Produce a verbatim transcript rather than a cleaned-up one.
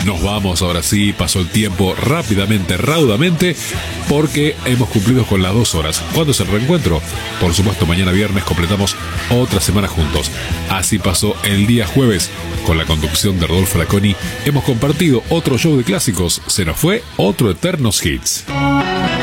Nos vamos, ahora sí, pasó el tiempo rápidamente, raudamente, porque hemos cumplido con las dos horas. ¿Cuándo es el reencuentro? Por supuesto, mañana viernes completamos otra semana juntos. Así pasó el día jueves. Con la conducción de Rodolfo Laconi hemos compartido otro show de clásicos. Se nos fue otro Eternos Hits.